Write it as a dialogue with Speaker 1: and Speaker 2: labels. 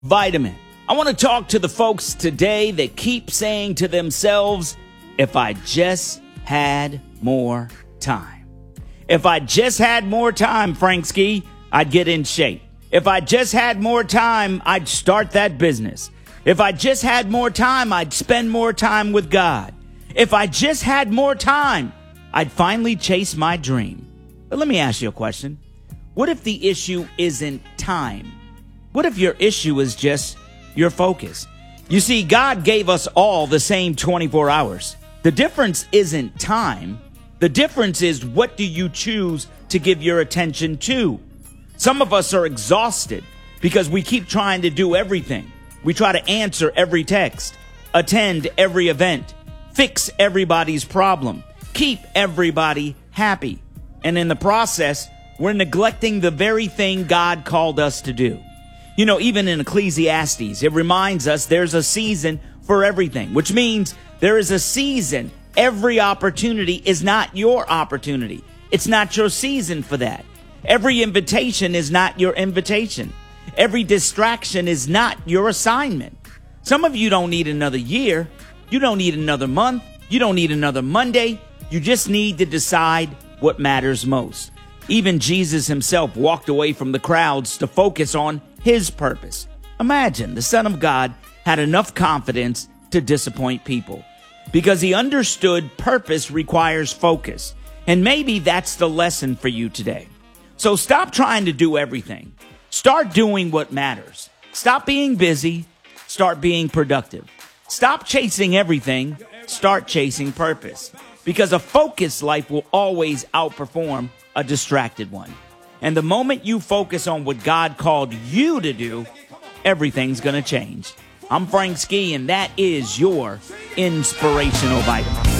Speaker 1: Vitamin. I want to talk to the folks today that keep saying to themselves, if I just had more time. If I just had more time, Frank Ski, I'd get in shape. If I just had more time, I'd start that business. If I just had more time, I'd spend more time with God. If I just had more time, I'd finally chase my dream. But let me ask you a question. What if the issue isn't time? What if your issue is just your focus? You see, God gave us all the same 24 hours. The difference isn't time. The difference is, what do you choose to give your attention to? Some of us are exhausted because we keep trying to do everything. We try to answer every text, attend every event, fix everybody's problem, keep everybody happy. And in the process, we're neglecting the very thing God called us to do. You know, even in Ecclesiastes, it reminds us there's a season for everything, which means there is a season. Every opportunity is not your opportunity. It's not your season for that. Every invitation is not your invitation. Every distraction is not your assignment. Some of you don't need another year. You don't need another month. You don't need another Monday. You just need to decide what matters most. Even Jesus himself walked away from the crowds to focus on his purpose. Imagine the Son of God had enough confidence to disappoint people because he understood purpose requires focus. And maybe that's the lesson for you today. So stop trying to do everything. Start doing what matters. Stop being busy. Start being productive. Stop chasing everything. Start chasing purpose. Because a focused life will always outperform a distracted one. And the moment you focus on what God called you to do, everything's going to change. I'm Frank Ski, and that is your Inspirational Vitamin.